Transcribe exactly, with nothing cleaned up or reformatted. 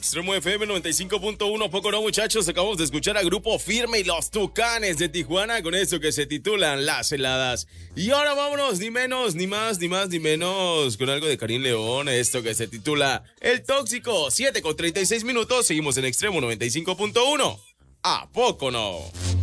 Extremo F M noventa y cinco punto uno. Poco no, muchachos. Acabamos de escuchar a Grupo Firme y los Tucanes de Tijuana con esto que se titulan Las Heladas. Y ahora vámonos, ni menos, ni más, ni más, ni menos, con algo de Karim León. Esto que se titula El Tóxico. siete con treinta y seis minutos. Seguimos en Extremo noventa y cinco punto uno. ¿A poco no?